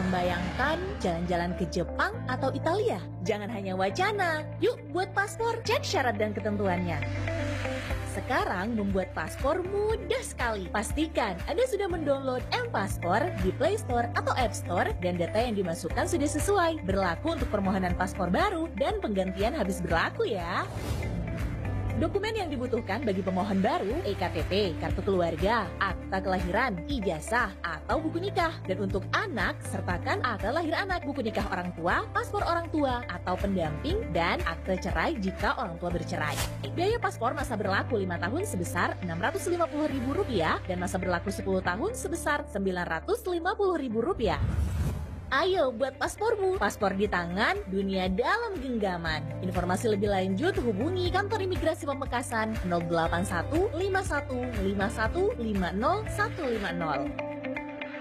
membayangkan jalan-jalan ke Jepang atau Italia? Jangan hanya wacana, yuk buat paspor, cek syarat dan ketentuannya. Sekarang membuat paspor mudah sekali. Pastikan Anda sudah mendownload M-Paspor di Play Store atau App Store dan data yang dimasukkan sudah sesuai. Berlaku untuk permohonan paspor baru dan penggantian habis berlaku ya. Dokumen yang dibutuhkan bagi pemohon baru, EKTP, kartu keluarga, akta kelahiran, ijazah, atau buku nikah. Dan untuk anak, sertakan akta lahir anak, buku nikah orang tua, paspor orang tua, atau pendamping, dan akte cerai jika orang tua bercerai. Biaya paspor masa berlaku 5 tahun sebesar Rp650.000 dan masa berlaku 10 tahun sebesar Rp950.000. Ayo buat paspormu. Paspor di tangan, dunia dalam genggaman. Informasi lebih lanjut hubungi kantor imigrasi Pamekasan 081 51 51 50 150.